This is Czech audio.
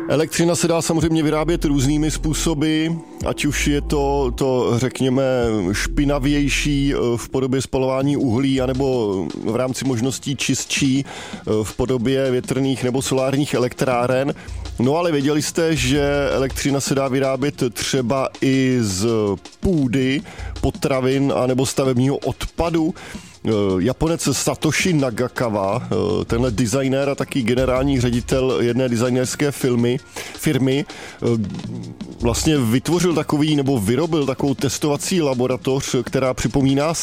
Elektřina se dá samozřejmě vyrábět různými způsoby, ať už je to řekněme špinavější v podobě spalování uhlí, anebo v rámci možností čistší v podobě větrných nebo solárních elektráren. No ale věděli jste, že elektřina se dá vyrábět třeba i z půdy, potravin anebo stavebního odpadu. Japonec Satoshi Nagakawa, tenhle designér a taky generální ředitel jedné designerské firmy, vlastně vytvořil vyrobil takovou testovací laboratoř, která připomíná